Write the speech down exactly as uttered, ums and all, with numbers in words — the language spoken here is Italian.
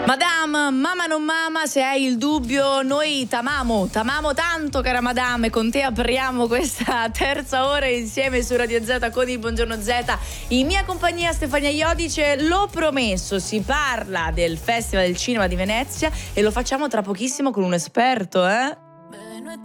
Madame, mamma non mama, se hai il dubbio noi t'amamo, t'amamo tanto cara Madame, e con te apriamo questa terza ora insieme su Radio Z con il Buongiorno Z. In mia compagnia Stefania Iodice, l'ho promesso, si parla del Festival del Cinema di Venezia e lo facciamo tra pochissimo con un esperto, eh?